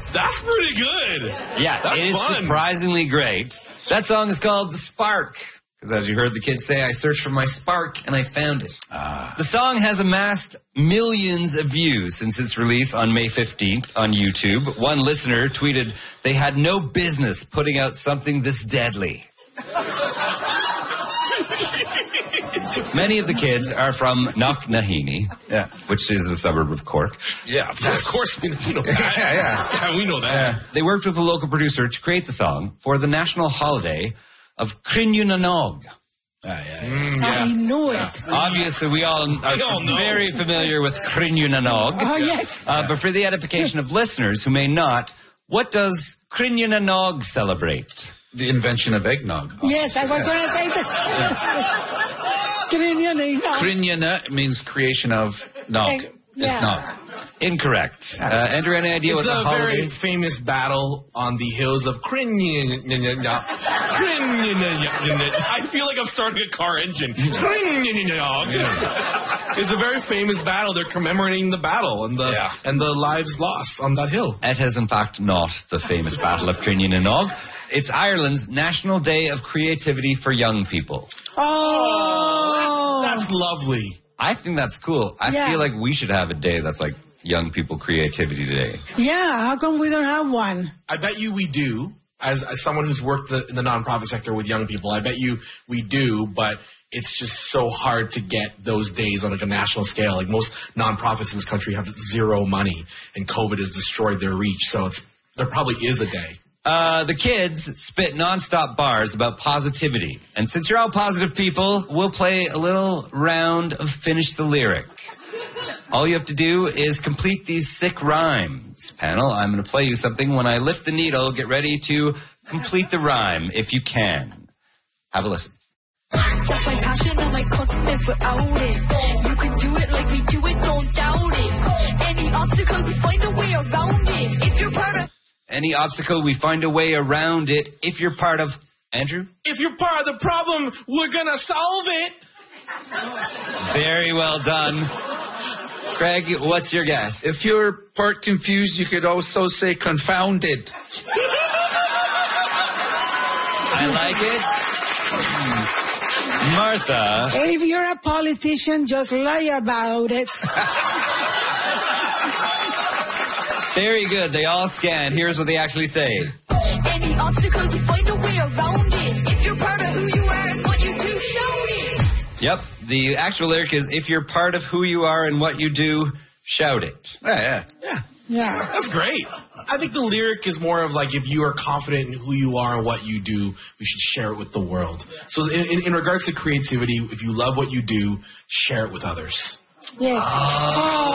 That's pretty good. Yeah, That's it is fun. surprisingly great. That song is called The Spark. Because as you heard the kids say, I searched for my spark and I found it. The song has amassed millions of views since its release on May 15th on YouTube. One listener tweeted, they had no business putting out something this deadly. Many of the kids are from Knocknaheeny, which is a suburb of Cork. Yeah, of course we know that. Yeah, we know that. They worked with a local producer to create the song for the national holiday of Crinnunanog. I knew it. Obviously, we all are very familiar with Crinnunanog. Oh, yes. But for the edification of listeners who may not, what does Crinnunanog celebrate? The invention of eggnog. Yes, I was going to say that. Crinnuna means creation of nog. It's nog. Incorrect. Andrew, any idea what the It's a holiday very famous battle on the hills of Crinnunanog. I feel like I'm starting a car engine. Crinnunanog. It's a very famous battle. They're commemorating the battle and the lives lost on that hill. It is, in fact, not the famous Battle of Crinnunanog. It's Ireland's National Day of Creativity for Young People. Oh, that's lovely. I think that's cool. I feel like we should have a day that's like Young People Creativity Day. Yeah, how come we don't have one? I bet you we do. As someone who's worked in the nonprofit sector with young people, I bet you we do, but it's just so hard to get those days on like a national scale. Like most nonprofits in this country have zero money, and COVID has destroyed their reach, so there probably is a day. The kids spit nonstop bars about positivity. And since you're all positive people, we'll play a little round of Finish the Lyric. All you have to do is complete these sick rhymes. Panel, I'm going to play you something. When I lift the needle, get ready to complete the rhyme if you can. Have a listen. That's my passion and I couldn't live without it. You can do it like we do it, don't doubt it. Any obstacle, we find a way around it. If you're part of... Any obstacle, we find a way around it. If you're part of... Andrew? If you're part of the problem, we're going to solve it. Very well done. Craig, what's your guess? If you're part confused, you could also say confounded. I like it. Martha. If you're a politician, just lie about it. Very good. They all scan. Here's what they actually say. Any obstacle, we find a way around it. If you're part of who you are and what you do, shout it. Yep. The actual lyric is, if you're part of who you are and what you do, shout it. Yeah. That's great. I think the lyric is more of like, if you are confident in who you are and what you do, we should share it with the world. So in regards to creativity, if you love what you do, share it with others. Yes. Oh.